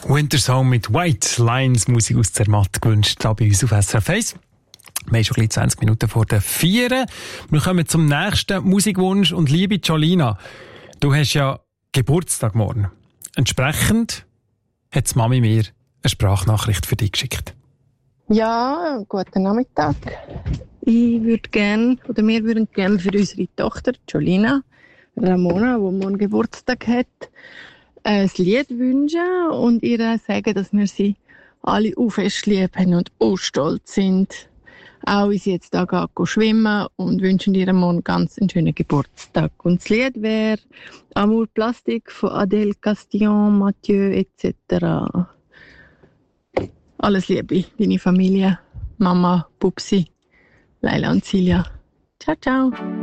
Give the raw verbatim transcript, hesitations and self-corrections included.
Winter Song mit White Lines, Musik aus Zermatt gewünscht, da bei uns auf S R F eins. Wir haben schon gleich zwanzig Minuten vor der Vier. Wir kommen zum nächsten Musikwunsch. Und liebe Jolina, du hast ja Geburtstag morgen. Entsprechend hat die Mami mir eine Sprachnachricht für dich geschickt. Ja, guten Nachmittag. Ich würde gerne, oder wir würden gerne für unsere Tochter Jolina Ramona, die morgen Geburtstag hat, ein Lied wünschen und ihr sagen, dass wir sie alle auch fest lieb haben und auch stolz sind. Auch wie sie jetzt da geht, schwimmen und wünschen ihr morgen ganz einen schönen Geburtstag. Und das Lied wäre Amour Plastique von Adèle Castillon, Mathieu et cetera. Alles Liebe, deine Familie, Mama, Pupsi, Leila und Silja. Ciao, ciao.